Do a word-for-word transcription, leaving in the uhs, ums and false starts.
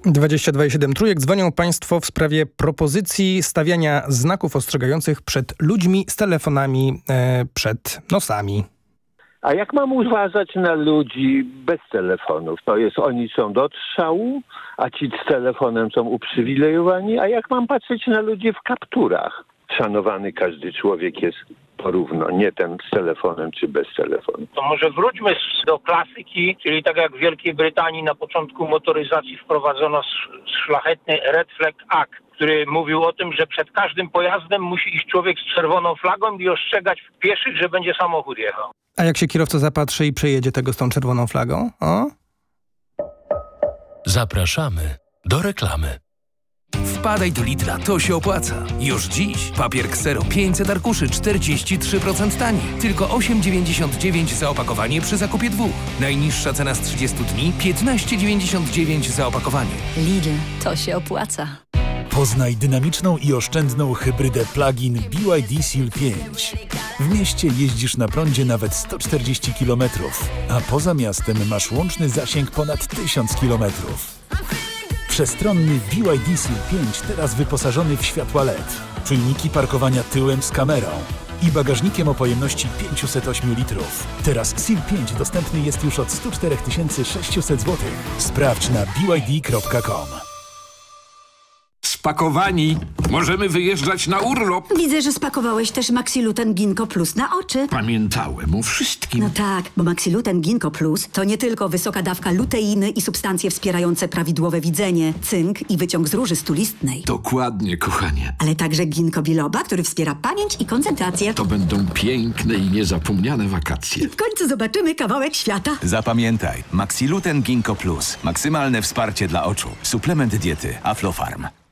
dwadzieścia dwa i siedem Trójek. Dzwonią Państwo w sprawie propozycji stawiania znaków ostrzegających przed ludźmi z telefonami e, przed nosami. A jak mam uważać na ludzi bez telefonów? To jest, oni są do odstrzału, a ci z telefonem są uprzywilejowani. A jak mam patrzeć na ludzi w kapturach? Szanowany każdy człowiek jest porówno, nie ten z telefonem czy bez telefonu. To może wróćmy do klasyki, czyli tak jak w Wielkiej Brytanii na początku motoryzacji wprowadzono szlachetny Red Flag Act, który mówił o tym, że przed każdym pojazdem musi iść człowiek z czerwoną flagą i ostrzegać pieszych, że będzie samochód jechał. A jak się kierowca zapatrzy i przejedzie tego z tą czerwoną flagą? O? Zapraszamy do reklamy. Wpadaj do Lidla, to się opłaca. Już dziś papier Xero pięćset arkuszy czterdzieści trzy procent taniej. Tylko osiem dziewięćdziesiąt dziewięć za opakowanie przy zakupie dwóch. Najniższa cena z trzydziestu dni piętnaście dziewięćdziesiąt dziewięć za opakowanie. Lidl, to się opłaca. Poznaj dynamiczną i oszczędną hybrydę plug-in B Y D Seal pięć. W mieście jeździsz na prądzie nawet sto czterdzieści kilometrów, a poza miastem masz łączny zasięg ponad tysiąc kilometrów. Przestronny B Y D Seal pięć teraz wyposażony w światła L E D, czujniki parkowania tyłem z kamerą i bagażnikiem o pojemności pięćset osiem litrów. Teraz Seal pięć dostępny jest już od sto cztery tysiące sześćset złotych. Sprawdź na b y d kropka com. Spakowani. Możemy wyjeżdżać na urlop. Widzę, że spakowałeś też Maxiluten Ginkgo Plus na oczy. Pamiętałem o wszystkim. No tak, bo Maxiluten Ginkgo Plus to nie tylko wysoka dawka luteiny i substancje wspierające prawidłowe widzenie, cynk i wyciąg z róży stulistnej. Dokładnie, kochanie. Ale także ginkgo biloba, który wspiera pamięć i koncentrację. To będą piękne i niezapomniane wakacje. I w końcu zobaczymy kawałek świata. Zapamiętaj, Maxiluten Ginkgo Plus. Maksymalne wsparcie dla oczu. Suplement diety Aflofarm.